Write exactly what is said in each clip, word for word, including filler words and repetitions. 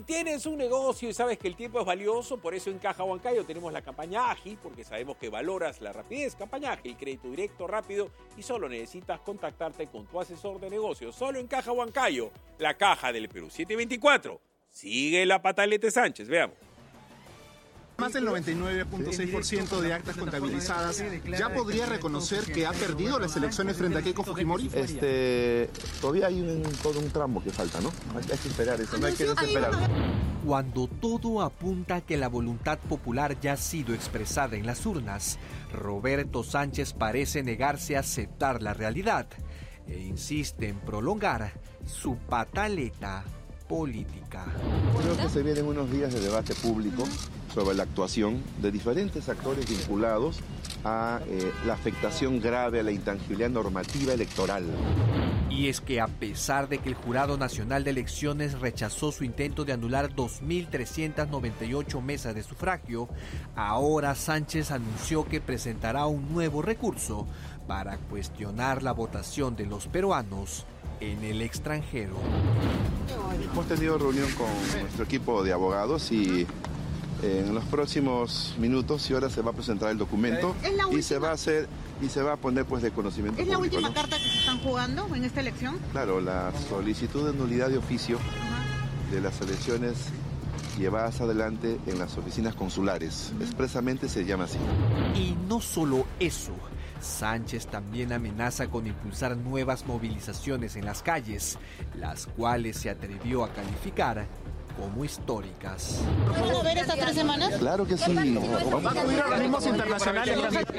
tienes un negocio y sabes que el tiempo es valioso, por eso en Caja Huancayo tenemos la campaña Ágil, porque sabemos que valoras la rapidez. Campaña Ágil, crédito directo, rápido, y solo necesitas contactarte con tu asesor de negocios. Solo en Caja Huancayo, la caja del Perú. siete veinticuatro. Sigue la pataleta Sánchez, veamos. Más del noventa y nueve punto seis por ciento de actas contabilizadas ya podría reconocer que ha perdido las elecciones frente a Keiko Fujimori. Este, todavía hay un, todo un tramo que falta, ¿no? Hay, hay que esperar eso, no hay que desesperar. Cuando todo apunta a que la voluntad popular ya ha sido expresada en las urnas, Roberto Sánchez parece negarse a aceptar la realidad e insiste en prolongar su pataleta política. Creo que se vienen unos días de debate público sobre la actuación de diferentes actores vinculados a eh, la afectación grave a la intangibilidad normativa electoral. Y es que a pesar de que el Jurado Nacional de Elecciones rechazó su intento de anular dos mil trescientas noventa y ocho mesas de sufragio, ahora Sánchez anunció que presentará un nuevo recurso para cuestionar la votación de los peruanos en el extranjero. Hemos tenido reunión con nuestro equipo de abogados y en los próximos minutos y horas se va a presentar el documento y se va a hacer y se va a poner pues de conocimiento público. ¿Es la última ¿no? carta que se están jugando en esta elección? Claro, la solicitud de nulidad de oficio uh-huh. de las elecciones llevadas adelante en las oficinas consulares. Uh-huh. Expresamente se llama así. Y no solo eso. Sánchez también amenaza con impulsar nuevas movilizaciones en las calles, las cuales se atrevió a calificar como históricas. ¿Van a ver estas tres semanas? Claro que sí. ¿Va a acudir a organismos internacionales?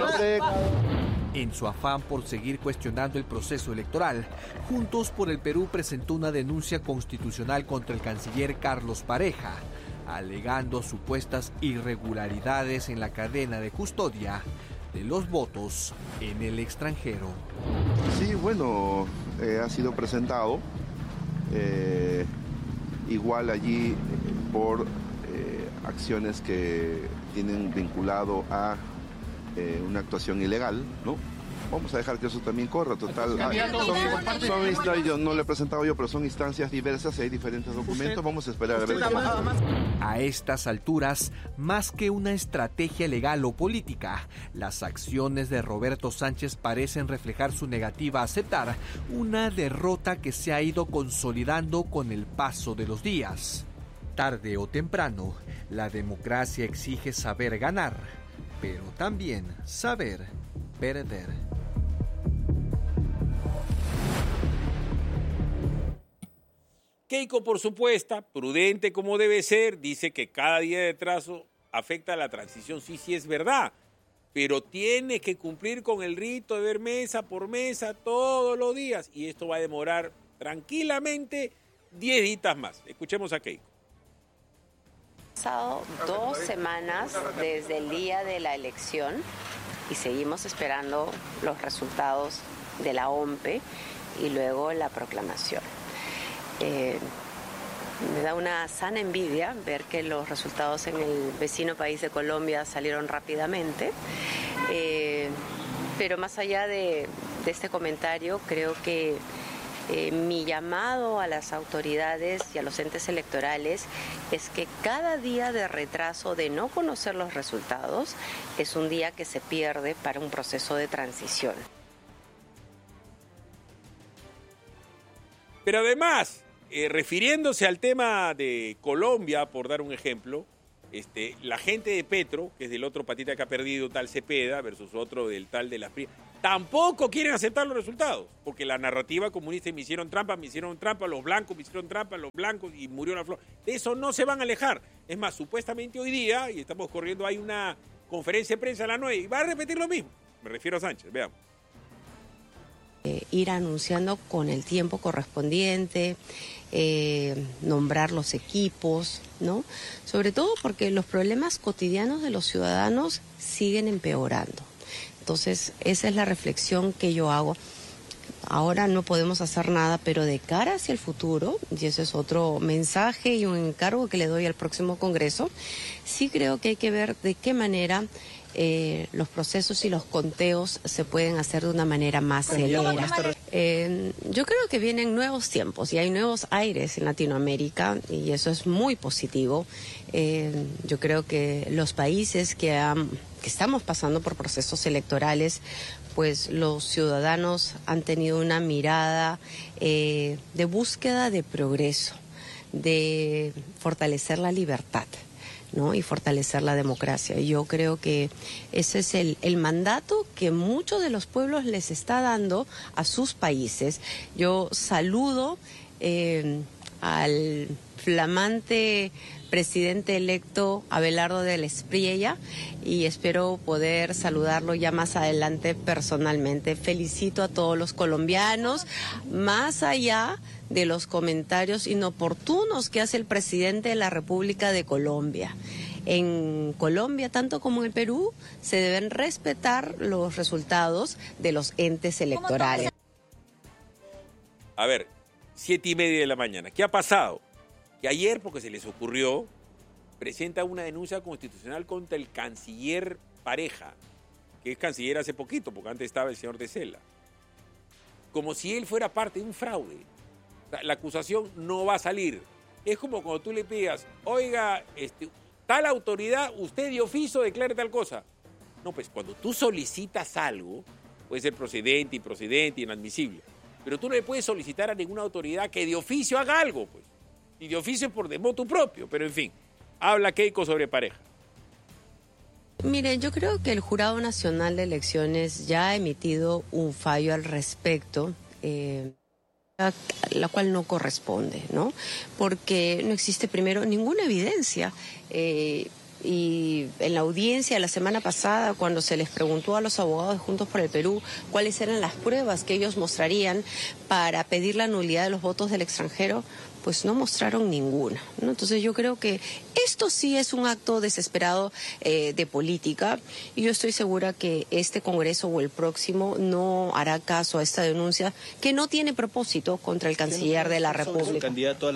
En su afán por seguir cuestionando el proceso electoral, Juntos por el Perú presentó una denuncia constitucional contra el canciller Carlos Pareja, alegando supuestas irregularidades en la cadena de custodia de los votos en el extranjero. Sí, bueno, eh, ha sido presentado eh, igual allí eh, por eh, acciones que tienen vinculado a eh, una actuación ilegal, ¿no? Vamos a dejar que eso también corra, total. Ah, son, son instancias, no lo he presentado yo, pero son instancias diversas, hay diferentes documentos, vamos a esperar a ver. A estas alturas, más que una estrategia legal o política, las acciones de Roberto Sánchez parecen reflejar su negativa a aceptar una derrota que se ha ido consolidando con el paso de los días. Tarde o temprano, la democracia exige saber ganar, pero también saber perder. Keiko, por supuesto, prudente como debe ser, dice que cada día de atraso afecta a la transición. Sí, sí es verdad, pero tiene que cumplir con el rito de ver mesa por mesa todos los días y esto va a demorar tranquilamente diez días más. Escuchemos a Keiko. Pasado dos semanas desde el día de la elección y seguimos esperando los resultados de la O M P y luego la proclamación. Eh, me da una sana envidia ver que los resultados en el vecino país de Colombia salieron rápidamente, eh, pero más allá de, de este comentario, creo que eh, mi llamado a las autoridades y a los entes electorales es que cada día de retraso de no conocer los resultados es un día que se pierde para un proceso de transición. Pero además, eh, refiriéndose al tema de Colombia, por dar un ejemplo, este, la gente de Petro, que es del otro patita que ha perdido, tal Cepeda, versus otro del tal de las P R I, tampoco quieren aceptar los resultados, porque la narrativa comunista, me hicieron trampa, me hicieron trampa, los blancos me hicieron trampa, los blancos, y murió la flor. De eso no se van a alejar. Es más, supuestamente hoy día, y estamos corriendo, hay una conferencia de prensa a las nueve, y va a repetir lo mismo. Me refiero a Sánchez, veamos. Eh, ir anunciando con el tiempo correspondiente, eh, nombrar los equipos, ¿no? Sobre todo porque los problemas cotidianos de los ciudadanos siguen empeorando. Entonces, esa es la reflexión que yo hago. Ahora no podemos hacer nada, pero de cara hacia el futuro, y ese es otro mensaje y un encargo que le doy al próximo Congreso, sí creo que hay que ver de qué manera eh, los procesos y los conteos se pueden hacer de una manera más celera. Eh, yo creo que vienen nuevos tiempos y hay nuevos aires en Latinoamérica y eso es muy positivo. Eh, yo creo que los países que, han, que estamos pasando por procesos electorales, pues los ciudadanos han tenido una mirada eh, de búsqueda de progreso, de fortalecer la libertad, ¿no? Y fortalecer la democracia. Yo creo que ese es el, el mandato que muchos de los pueblos les está dando a sus países. Yo saludo eh, al flamante presidente electo Abelardo del Espriella y espero poder saludarlo ya más adelante personalmente. Felicito a todos los colombianos, más allá de los comentarios inoportunos que hace el presidente de la República de Colombia. En Colombia, tanto como en el Perú, se deben respetar los resultados de los entes electorales. A ver, siete y media de la mañana. ¿Qué ha pasado? Que ayer, porque se les ocurrió, presenta una denuncia constitucional contra el canciller Pareja, que es canciller hace poquito, porque antes estaba el señor de Cela. Como si él fuera parte de un fraude. La acusación no va a salir. Es como cuando tú le pidas, oiga, este, tal autoridad, usted de oficio declare tal cosa. No, pues cuando tú solicitas algo, puede ser procedente, improcedente, inadmisible, pero tú no le puedes solicitar a ninguna autoridad que de oficio haga algo, pues. Y de oficio por de motu propio, pero en fin, habla Keiko sobre Pareja. Mire, yo creo que el Jurado Nacional de Elecciones ya ha emitido un fallo al respecto, eh, la cual no corresponde, ¿no? Porque no existe primero ninguna evidencia. Eh, y en la audiencia la semana pasada, cuando se les preguntó a los abogados de Juntos por el Perú cuáles eran las pruebas que ellos mostrarían para pedir la nulidad de los votos del extranjero, pues no mostraron ninguna, ¿no? Entonces yo creo que esto sí es un acto desesperado eh, de política y yo estoy segura que este Congreso o el próximo no hará caso a esta denuncia que no tiene propósito contra el canciller de la República.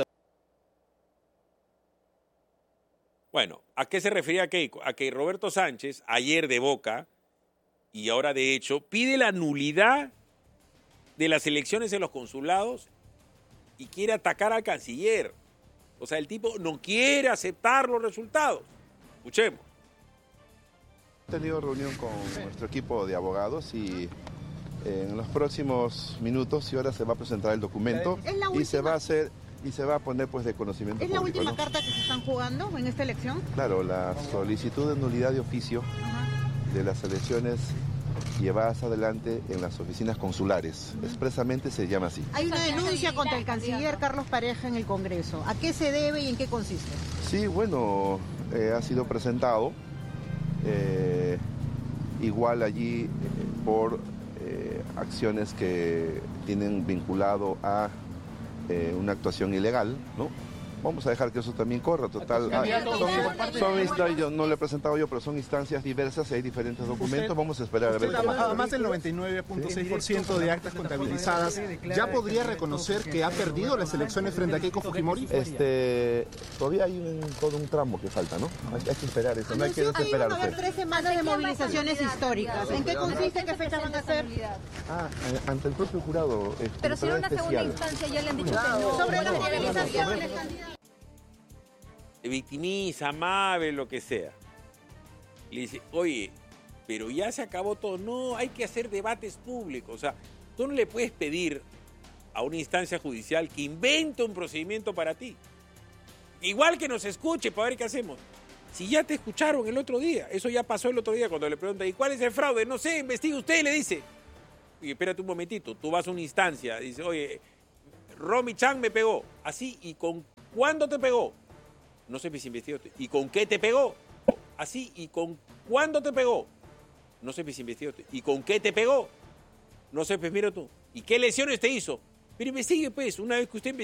Bueno, ¿a qué se refería Keiko? A que Roberto Sánchez, ayer de boca, y ahora de hecho, pide la nulidad de las elecciones en los consulados y quiere atacar al canciller. O sea, el tipo no quiere aceptar los resultados. Escuchemos. He tenido reunión con nuestro equipo de abogados y en los próximos minutos y horas se va a presentar el documento y se va a hacer y se va a poner pues de conocimiento ¿Es público, la última ¿no? carta que se están jugando en esta elección? Claro, la solicitud de nulidad de oficio Ajá. de las elecciones llevadas adelante en las oficinas consulares. Uh-huh. Expresamente se llama así. Hay una denuncia contra el canciller Carlos Pareja en el Congreso. ¿A qué se debe y en qué consiste? Sí, bueno, eh, ha sido presentado eh, igual allí eh, por eh, acciones que tienen vinculado a eh, una actuación ilegal, ¿no? Vamos a dejar que eso también corra, total. Ah, son, son instancias, yo no lo he presentado yo, pero son instancias diversas, hay diferentes documentos, vamos a esperar a ver. Además del noventa y nueve punto seis por ciento de actas contabilizadas, ¿ya podría reconocer que ha perdido las elecciones frente a Keiko Fujimori? Este, todavía hay un, todo un tramo que falta, ¿no? Hay, hay que esperar eso, no hay que desesperarse. Van a haber tres semanas de movilizaciones históricas. ¿En qué consiste? ¿Qué fecha van a hacer? Ah, ante el propio jurado. Este, pero si en una segunda instancia ya le han dicho que no. Sobre las movilizaciones, candidato. Se victimiza, amable, lo que sea. Le dice, oye, pero ya se acabó todo. No, hay que hacer debates públicos. O sea, tú no le puedes pedir a una instancia judicial que invente un procedimiento para ti. Igual que nos escuche para ver qué hacemos. Si ya te escucharon el otro día, eso ya pasó el otro día cuando le preguntan, ¿y cuál es el fraude? No sé, investiga usted, le dice. Y espérate un momentito, tú vas a una instancia, dice, oye, Romy Chan me pegó. Así, ¿y con cuándo te pegó? No sé, pues investigó. ¿Y con qué te pegó? Así, ¿y con cuándo te pegó? No sé, pues investigó. ¿Y con qué te pegó? No sé, pues mira tú. ¿Y qué lesiones te hizo? Pero investigue, pues, una vez que usted investigue.